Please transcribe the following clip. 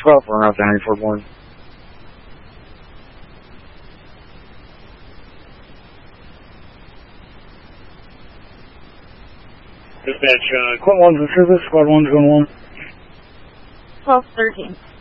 12 for Route 94 Bourne. Dispatch, Quint 1's in service, Squad 1's going 1. 12-13.